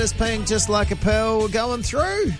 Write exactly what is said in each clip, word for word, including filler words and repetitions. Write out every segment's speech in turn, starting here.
It's paying just like a pearl going through.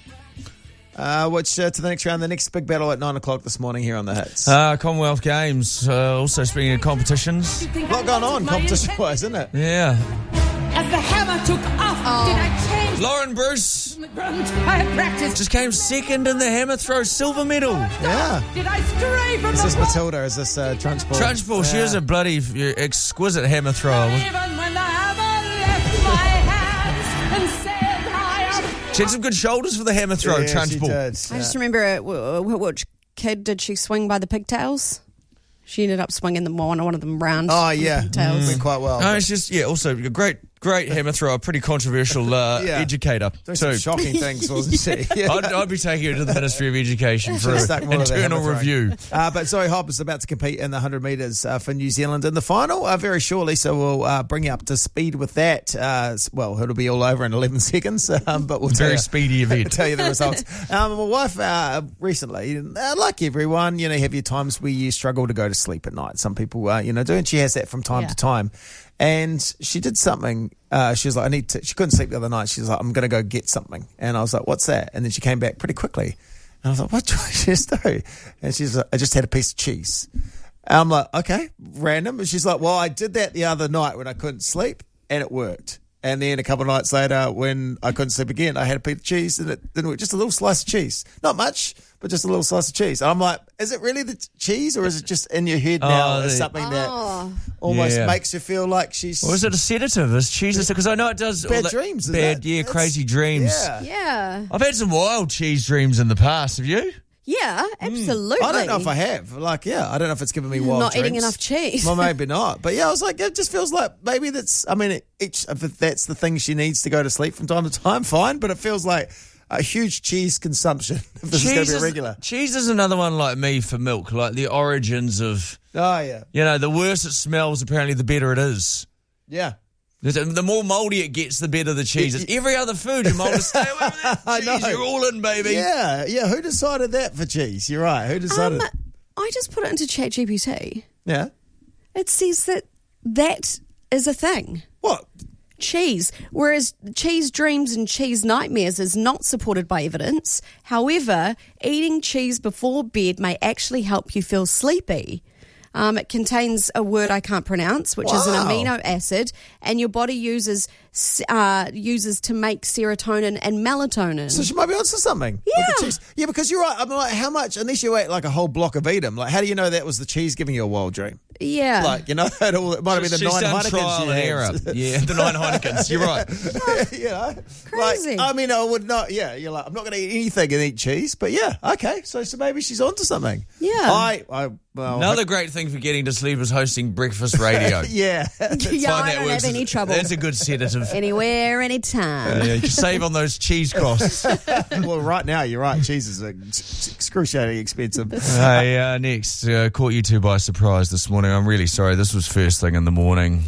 Uh, which uh, to the next round, the next big battle at nine o'clock this morning here on the Hits. Uh, Commonwealth Games, uh, also speaking of competitions. A lot going on competition-wise, isn't it? Yeah. As the hammer took off, oh. did I change? Lauren Bruce from the grunt I had practiced. just came second in the hammer throw silver medal. Yeah. Did I stray from Is the this Matilda? Is this uh, Trunchbull? Trunchbull, yeah. She was a bloody exquisite hammer thrower. Even when the hammer left my hands and said I am. She had some good shoulders for the hammer throw, yeah, Trunchbull. she did. I Yeah. just remember uh, w- w- which kid did she swing by the pigtails? She ended up swinging them one, one of them round. Oh, yeah. Pigtails. Went quite well. No, it's just, yeah, also a great, great hammer thrower, pretty controversial uh, Yeah. educator. Doing some too. shocking things, wasn't she? Yeah. I'd, I'd be taking her to the Ministry of Education for Stuck an more of the internal hammer throwing. review. Uh, but Zoe Hobb is about to compete in the one hundred metres uh, for New Zealand in the final uh, very shortly, so we'll uh, bring you up to speed with that. Uh, well, it'll be all over in eleven seconds, um, but we'll tell Very you, speedy event. tell you the results. Um, my wife uh, recently, uh, like everyone, you know, have your times where you struggle to go to sleep at night. Some people, uh, you know, do, and she has that from time Yeah. to time. And she did something. Uh, she was like, I need to. She couldn't sleep the other night. She was like, I'm going to go get something. And I was like, what's that? And then she came back pretty quickly. And I was like, what do I just do? And she's like, I just had a piece of cheese. And I'm like, okay, random. And she's like, well, I did that the other night when I couldn't sleep, and it worked. And then a couple of nights later, when I couldn't sleep again, I had a piece of cheese, and it didn't work. Just a little slice of cheese. Not much, but just a little slice of cheese. And I'm like, is it really the t- cheese, or is it just in your head now Oh, as the- something that Oh. almost Yeah. makes you feel like she's... Or is it a sedative? Is cheese? Because I know it does. all Bad that- dreams, isn't Bad, it? yeah, It's- crazy dreams. Yeah. Yeah. I've had some wild cheese dreams in the past. Have you? Yeah, absolutely. I don't know if I have. Like, yeah, I don't know if it's given me wild Not dreams. eating enough cheese. Well, maybe not. But yeah, I was like, it just feels like maybe that's, I mean, it, each, if that's the thing she needs to go to sleep from time to time, fine. But it feels like a huge cheese consumption if this is going to be regular. Cheese is another one like me for milk, like the origins of, Oh, yeah. you know, the worse it smells, apparently the better it is. Yeah. The more mouldy it gets, the better the cheese is. Every other food, you're mouldy. Stay away from that I cheese. know. You're all in, baby. Yeah. Yeah. Who decided that for cheese? You're right. Who decided? Um, I just put it into ChatGPT. yeah. It says that that is a thing. What? Cheese, whereas cheese dreams and cheese nightmares is not supported by evidence. However, eating cheese before bed may actually help you feel sleepy. Um, it contains a word I can't pronounce, which is an Wow. amino acid, and your body uses uh, uses to make serotonin and melatonin. So she might be onto something. with Yeah. the cheese. Yeah, because you're right. I'm like, how much, unless you ate like a whole block of Edam, like, how do you know that was the cheese giving you a wild dream? yeah. Like, you know, it, all, it might have been the She's nine done Heinekens trial she and had. error. Yeah, the nine Heinekens. You're right. you know, Crazy. Like, I mean, I would not. Yeah, you're like, I'm not going to eat anything and eat cheese, but yeah, okay. So, so maybe she's onto something. Yeah. I, I, well, Another great thing for getting to sleep is hosting breakfast radio. yeah. yeah, Find I that don't works. have any trouble. That's a good sedative. Anywhere, anytime. Yeah, you can save on those cheese costs. Well, right now you're right. Cheese is excruciatingly expensive. Hey, uh, next, uh, caught you two by surprise this morning. I'm really sorry. This was first thing in the morning.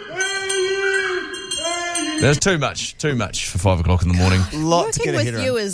There's too much, too much for five o'clock in the morning. A lot to Working get a with head you around. is